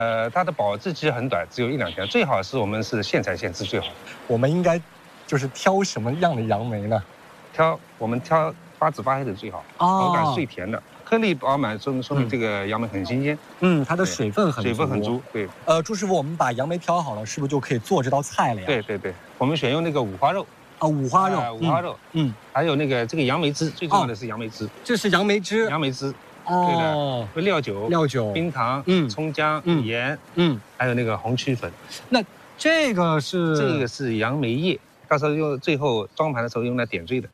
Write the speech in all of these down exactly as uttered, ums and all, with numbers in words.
呃，它的保质期很短，只有一两天，最好是我们是现采现吃最好。 我们应该就是挑什么样的杨梅呢？ 挑我们挑发紫发黑的最好， 哦口感脆甜的，颗粒饱满，说明说明这个杨梅很新鲜。 嗯，它的水分很水分很足，对。 呃，朱师傅，我们把杨梅挑好了，是不是就可以做这道菜了呀？ 对对对，我们选用那个五花肉。 啊，五花肉， 呃、五花肉， 嗯，嗯还有那个这个杨梅汁，最重要的是杨梅汁。 这是杨梅汁。 杨梅汁。 哦， 对的，料酒、 料酒、 冰糖、 嗯， 葱姜、 嗯， 盐， 嗯， 还有那个红曲粉。 那这个是这个是杨梅叶，到时候用最后装盘的时候用来点缀的。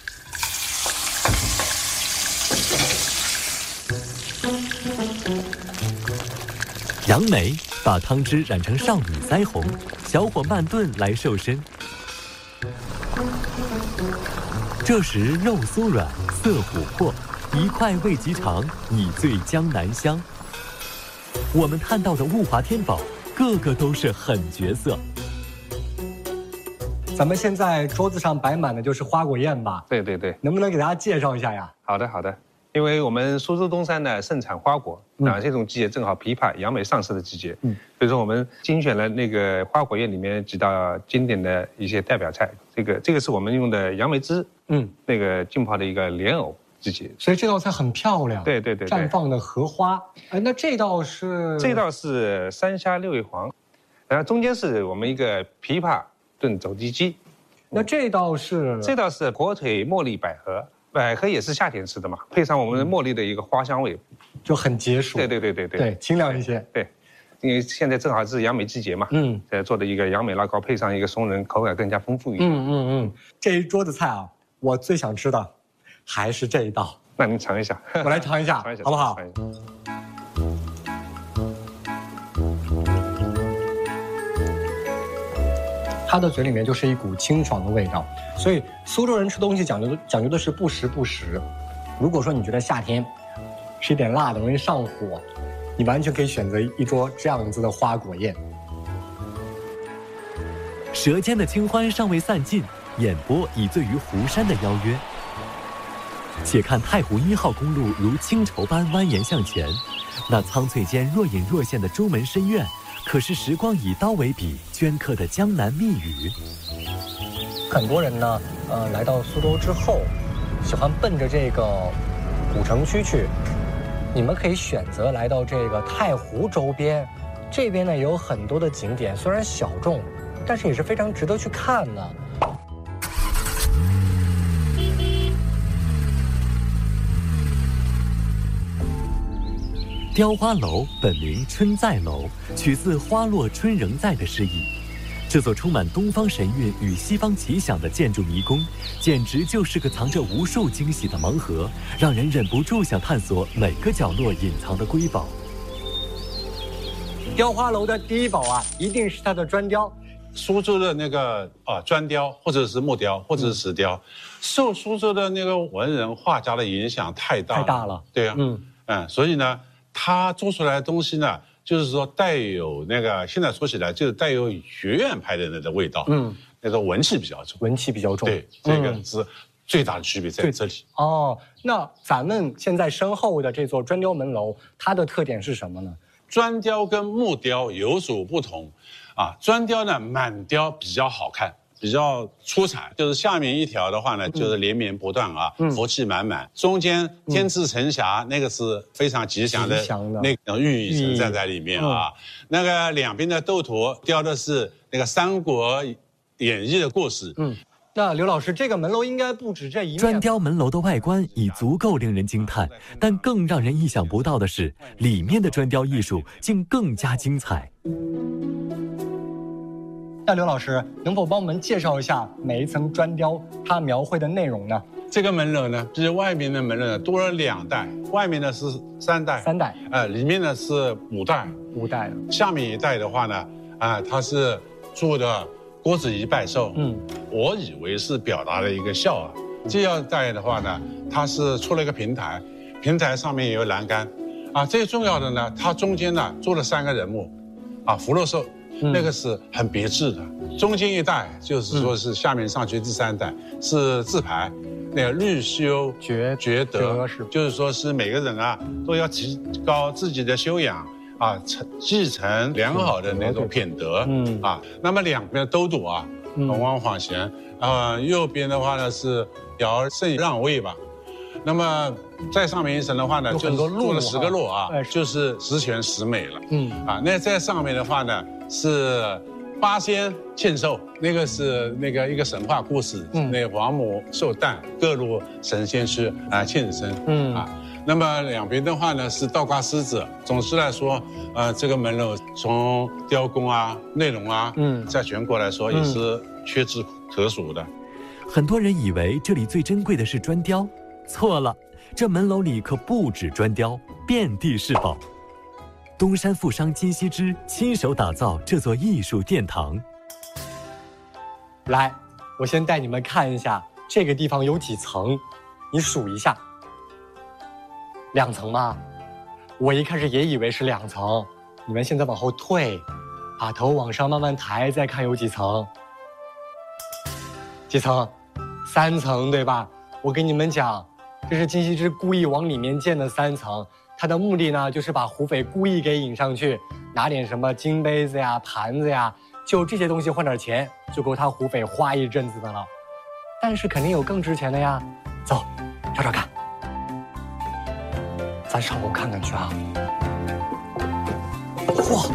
杨梅把汤汁染成少女腮红，小火慢炖来瘦身。这时肉酥软，色琥珀。一块味极长，以醉江南香。我们看到的物华天宝，个个都是狠角色。 咱们现在桌子上摆满的就是花果宴吧？ 对对对， 能不能给大家介绍一下呀？ 好的好的，因为我们苏州东山呢盛产花果，啊、嗯，这种季节正好枇杷、杨梅上市的季节，嗯，所以说我们精选了那个花果宴里面几道经典的一些代表菜。这个这个是我们用的杨梅汁，嗯，那个浸泡的一个莲藕。 所以这道菜很漂亮， 对对 对, 对，绽放的荷花。哎，那这道是这道是三虾六味黄，然后中间是我们一个枇杷炖走地鸡。 那这道是这道是火腿茉莉百合，百合也是夏天吃的嘛，配上我们茉莉的一个花香味， 就很解暑。 对对对对对， 对，清凉一些。 对，因为现在正好是杨梅季节嘛，嗯，呃，做的一个杨梅拉糕，配上一个松仁，口感更加丰富一点。 嗯嗯嗯，这一桌子菜啊，我最想吃的还是这一道。 那您尝一下， 我来尝一下，好不好？它的嘴里面就是一股清爽的味道，所以苏州人吃东西讲究的讲究的是不时不食。如果说你觉得夏天吃一点辣的容易上火，你完全可以选择一桌这样子的花果宴。 舌尖的清欢尚未散尽，眼波已醉于湖山的邀约。且看太湖一号公路如轻绸般蜿蜒向前，那苍翠间若隐若现的朱门深院，可是时光以刀为笔镌刻的江南密语。 很多人呢，呃，来到苏州之后，喜欢奔着这个古城区去。你们可以选择来到这个太湖周边，这边呢也有很多的景点，虽然小众，但是也是非常值得去看的。 雕花楼本名春在楼，取自花落春仍在的诗意。这座充满东方神韵与西方奇想的建筑迷宫，简直就是个藏着无数惊喜的盲盒，让人忍不住想探索每个角落隐藏的瑰宝。 雕花楼的第一宝啊，一定是它的砖雕。 苏州的那个啊砖雕，或者是木雕，或者是石雕，嗯、受苏州的那个文人画家的影响太大了， 太大了。 对啊，嗯嗯，所以呢。他做出来的东西呢，就是说带有那个，现在说起来就是带有学院派的那个味道，嗯，那个文气比较重， 文气比较重， 对，这个是最大的区别在这里。 哦，那咱们现在身后的这座砖雕门楼，它的特点是什么呢？ 砖雕跟木雕有所不同，啊，砖雕呢满雕比较好看。比较出彩，就是下面一条的话呢，就是连绵不断啊，嗯、福气满满。中间天赐晨霞，嗯、那个是非常吉祥的，那种寓意存在在里面啊。嗯、那个两边的斗图雕的是那个《三国演义》的故事。嗯， 那刘老师，这个门楼应该不止这一面。 砖雕门楼的外观已足够令人惊叹，但更让人意想不到的是，里面的砖雕艺术竟更加精彩。 那刘老师能否帮我们介绍一下每一层砖雕它描绘的内容呢？ 这个门楼呢，比外面的门楼呢多了两代，外面呢是三代， 三代， 呃，里面呢是五代， 五代。 下面一代的话呢，啊、呃，它是做的郭子仪拜寿，嗯，我以为是表达了一个孝啊。这二代的话呢，它是出了一个平台，平台上面也有栏杆，啊，最重要的呢，它中间呢做了三个人物，啊，福禄寿。嗯、那个是很别致的，中间一代就是说是下面上去第三代、嗯、是字牌，那个律修觉觉德，就是说是每个人啊都要提高自己的修养啊承继承良好的那种品德，嗯啊，那么两边都赌啊，龙王晃贤，啊，右边的话呢是尧舜让位吧。那么再上面一层的话呢，就是做了十个鹿啊，就是十全十美了。嗯啊，那在上面的话呢是八仙庆寿，那个是那个一个神话故事，嗯、那王母寿诞，各路神仙去啊庆生。嗯啊，那么两边的话呢是倒挂狮子。总之来说，呃，这个门楼从雕工啊、内容啊，嗯，在全国来说也是屈指可数的。 很多人以为这里最珍贵的是砖雕。错了，这门楼里可不止砖雕，遍地是宝。东山富商金锡之亲手打造这座艺术殿堂。 来，我先带你们看一下这个地方有几层，你数一下。两层吗？我一开始也以为是两层。你们现在往后退，把头往上慢慢抬，再看有几层。几层？三层，对吧？我跟你们讲。这是金锡之故意往里面建的三层，他的目的呢，就是把胡斐故意给引上去，拿点什么金杯子呀、盘子呀，就这些东西换点钱，就够他胡斐花一阵子的了。但是肯定有更值钱的呀，走，找找看。咱上楼看看去啊。嚯！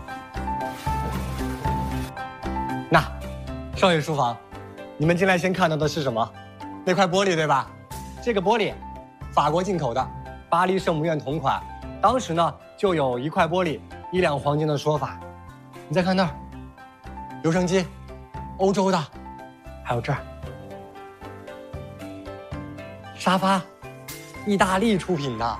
那，少爷书房，你们进来先看到的是什么？那块玻璃对吧？这个玻璃，法国进口的，巴黎圣母院同款。当时呢，就有一块玻璃一两黄金的说法。你再看那儿，留声机，欧洲的，还有这儿，沙发，意大利出品的。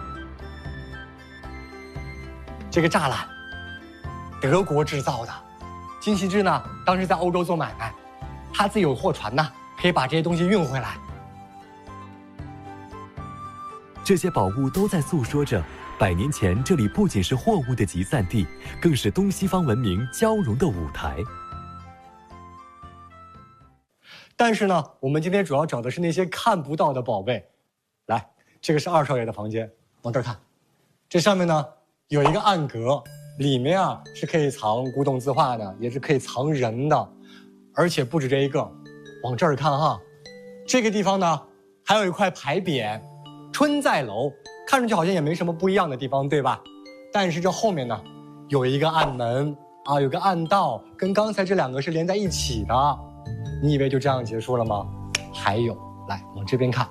这个栅栏，德国制造的。金锡之呢，当时在欧洲做买卖，他自己有货船呢，可以把这些东西运回来。 这些宝物都在诉说着，百年前这里不仅是货物的集散地，更是东西方文明交融的舞台。 但是呢，我们今天主要找的是那些看不到的宝贝。来，这个是二少爷的房间，往这儿看，这上面呢有一个暗格，里面啊是可以藏古董字画的，也是可以藏人的，而且不止这一个。往这儿看哈，这个地方呢还有一块牌匾。春在楼，看上去好像也没什么不一样的地方，对吧？但是这后面呢，有一个暗门啊，有个暗道，跟刚才这两个是连在一起的。你以为就这样结束了吗？还有，来往这边看，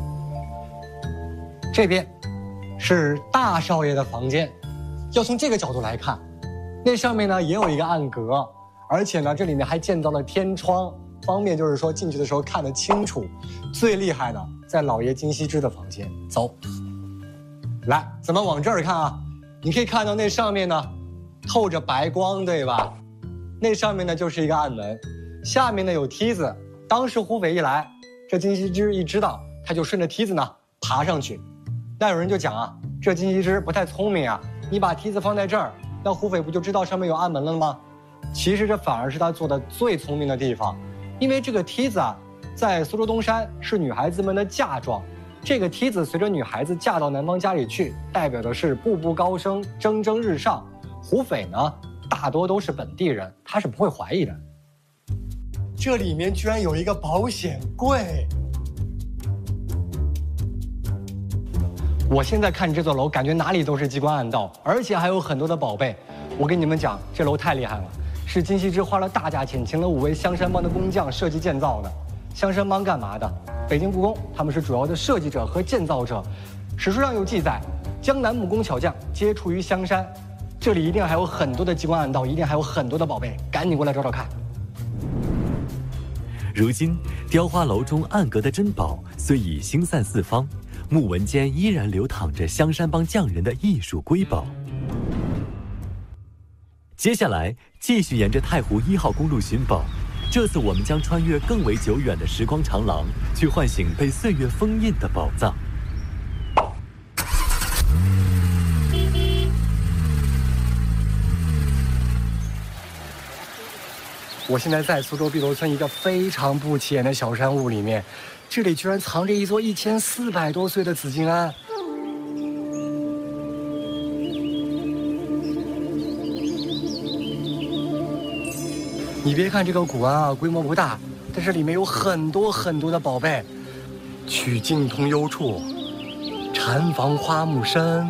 这边是大少爷的房间。要从这个角度来看，那上面呢也有一个暗格，而且呢这里面还建造了天窗，方便就是说进去的时候看得清楚。最厉害的。在老爷金锡之的房间，走，来，咱们往这儿看啊，你可以看到那上面呢，透着白光，对吧？那上面呢就是一个暗门，下面呢有梯子。当时胡斐一来，这金锡之一知道，他就顺着梯子呢爬上去。那有人就讲啊，这金锡之不太聪明啊，你把梯子放在这儿，那胡斐不就知道上面有暗门了吗？其实这反而是他做的最聪明的地方，因为这个梯子啊。在苏州东山是女孩子们的嫁妆，这个梯子随着女孩子嫁到男方家里去，代表的是步步高升、蒸蒸日上。胡斐呢，大多都是本地人，他是不会怀疑的。这里面居然有一个保险柜，我现在看这座楼，感觉哪里都是机关暗道，而且还有很多的宝贝。我跟你们讲，这楼太厉害了，是金锡之花了大价钱，请了五位香山帮的工匠设计建造的。香山帮干嘛的？北京故宫，他们是主要的设计者和建造者。史书上有记载，江南木工巧匠皆出于香山。这里一定还有很多的机关暗道，一定还有很多的宝贝，赶紧过来找找看。 如今，雕花楼中暗格的珍宝虽已星散四方，木纹间依然流淌着香山帮匠人的艺术瑰宝。接下来，继续沿着太湖一号公路寻宝。这次我们将穿越更为久远的时光长廊，去唤醒被岁月封印的宝藏。 我现在在苏州碧螺村一个非常不起眼的小山屋里面，这里居然藏着一座一千四百多岁的紫金庵。 你别看这个古玩啊规模不大，但是里面有很多很多的宝贝。曲径通幽处，禅房花木深。